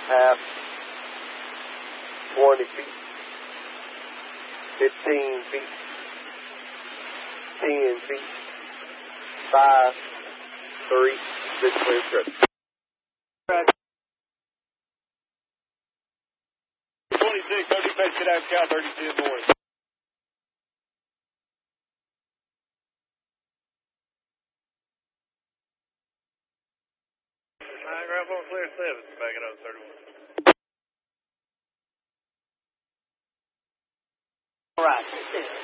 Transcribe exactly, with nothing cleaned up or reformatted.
half, twenty feet, fifteen feet, ten feet, five, three, six, clear trip. twenty-six, no dispatch, get out, Cal thirty-two in the morning. Nine, ground phone clear seven, backing up thirty-one. All right.